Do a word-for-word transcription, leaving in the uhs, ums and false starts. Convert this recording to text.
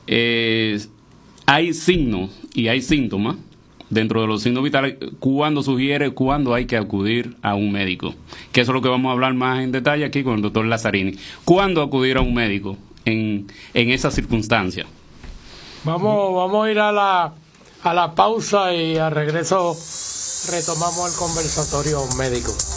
eh, hay signos y hay síntomas dentro de los signos vitales cuando sugiere cuándo hay que acudir a un médico, que eso es lo que vamos a hablar más en detalle aquí con el doctor Lazzarini. ¿Cuándo acudir a un médico en, en esas circunstancias? Vamos, vamos a ir a la, a la pausa y al regreso retomamos el conversatorio médico.